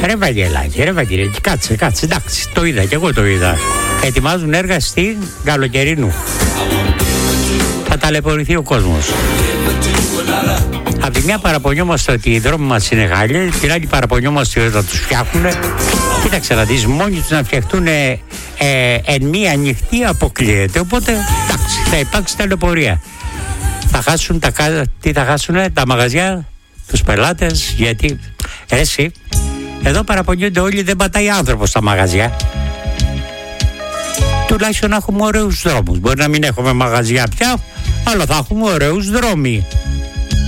Ρε Βαγγελάκη, κάτσε, εντάξει, το είδα και εγώ το είδα. Ετοιμάζουν έργα στην καλοκαιρινού. Θα ταλαιπωρηθεί ο κόσμος. Απ' τη μια παραπονιόμαστε ότι οι δρόμοι μας είναι χάλια, την άλλη παραπονιόμαστε ότι θα τους φτιάχνουν. Κοίταξε να δεις, μόνοι τους να φτιαχτούν εν μία ανοιχτή αποκλείεται. Οπότε εντάξει, θα υπάρξει ταλαιπωρία. Θα χάσουν τι θα χάσουνε, τα μαγαζιά, τους πελάτες, γιατί εσύ, εδώ παραπονιούνται όλοι, δεν πατάει άνθρωπος στα μαγαζιά. Τουλάχιστον να έχουμε ωραίους δρόμους. Μπορεί να μην έχουμε μαγαζιά πια, αλλά θα έχουμε ωραίους δρόμοι.